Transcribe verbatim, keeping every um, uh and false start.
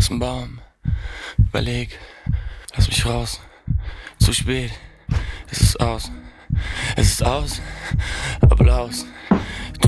ist ein Baum. Überleg, lass mich raus. Zu spät, es ist aus. Es ist aus, Applaus.